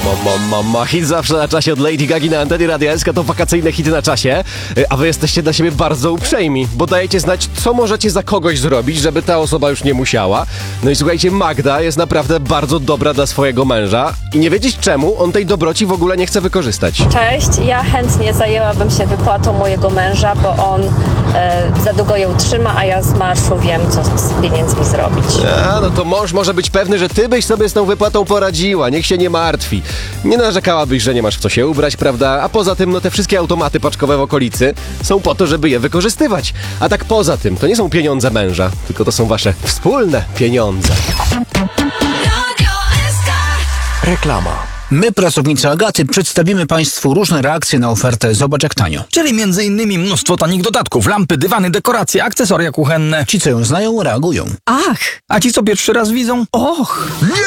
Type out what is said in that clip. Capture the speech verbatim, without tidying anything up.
Mama, mama, hit zawsze na czasie od Lady Gagi na antenie Radia S K to wakacyjne hity na czasie, a wy jesteście dla siebie bardzo uprzejmi, bo dajecie znać, co możecie za kogoś zrobić, żeby ta osoba już nie musiała. No i słuchajcie, Magda jest naprawdę bardzo dobra dla swojego męża i nie wiedzieć czemu on tej dobroci w ogóle nie chce wykorzystać. Cześć, ja chętnie zajęłabym się wypłatą mojego męża, bo on e, za długo ją trzyma, a ja z marszu wiem, co z pieniędzmi zrobić. A, no to mąż może być pewny, że ty byś sobie z tą wypłatą poradziła, niech się nie martwi. Nie narzekałabyś, że nie masz w co się ubrać, prawda? A poza tym, no te wszystkie automaty paczkowe w okolicy są po to, żeby je wykorzystywać. A tak poza tym, to nie są pieniądze męża, tylko to są wasze wspólne pieniądze. Reklama. My, pracownicy Agaty, przedstawimy Państwu różne reakcje na ofertę Zobacz jak tanio. Czyli między innymi mnóstwo tanich dodatków, lampy, dywany, dekoracje, akcesoria kuchenne. Ci, co ją znają, reagują. Ach, A ci, co pierwszy raz widzą? och.